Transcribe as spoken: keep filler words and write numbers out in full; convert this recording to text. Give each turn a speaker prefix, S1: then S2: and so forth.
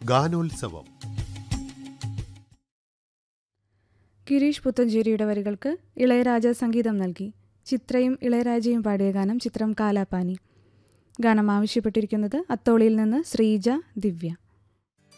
S1: ഗാനോത്സവം.
S2: ഗിരീഷ് പുത്തഞ്ചേരിയുടെ വരികൾക്ക് ഇളയരാജ സംഗീതം നൽകി. ചിത്രയും ഇളയരാജയും പാടിയ ഗാനം. ചിത്രം കാലാപാനി. ഗാനം ആവശ്യപ്പെട്ടിരിക്കുന്നത് അത്തോളിയിൽ നിന്ന് ശ്രീജ, ദിവ്യ.